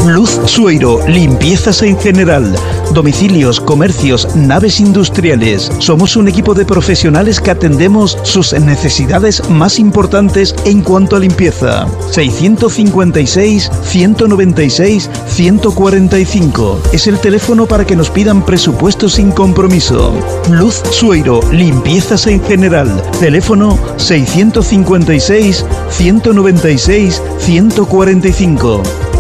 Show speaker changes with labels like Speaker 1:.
Speaker 1: Luz Sueiro, limpiezas en general, domicilios, comercios, naves industriales. Somos un equipo de profesionales que atendemos sus necesidades más importantes en cuanto a limpieza. 656-196-145 es el teléfono para que nos pidan presupuestos sin compromiso. Luz Sueiro, limpiezas en general. Teléfono 656-196-145.